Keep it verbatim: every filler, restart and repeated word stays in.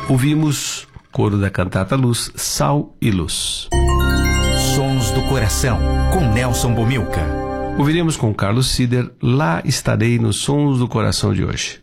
Ouvimos coro da cantata Luz, Sal e Luz. Sons do Coração, com Nelson Bomilca. Ouviremos com Carlos Sider, Lá Estarei, nos Sons do Coração de hoje.